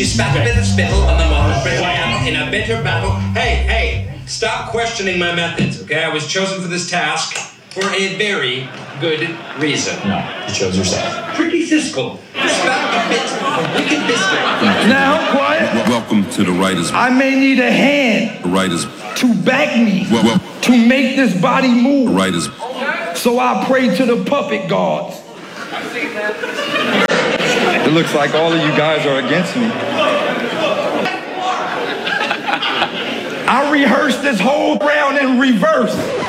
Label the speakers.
Speaker 1: She spat a bit of spittle on the water in a bitter battle. Hey, stop questioning my methods, okay? I was chosen for this task for a very good reason.
Speaker 2: No, you chose yourself.
Speaker 1: Tricky Siskel. Spat a bit of wicked biscuit.
Speaker 3: Now, quiet.
Speaker 4: Welcome to the writers.
Speaker 3: I may need a hand
Speaker 4: The writers.
Speaker 3: to back me,
Speaker 4: Well,
Speaker 3: to make this body move.
Speaker 4: the writers.
Speaker 3: So I pray to the puppet gods.
Speaker 5: It looks like all of you guys are against me.
Speaker 3: I rehearsed this whole round in reverse.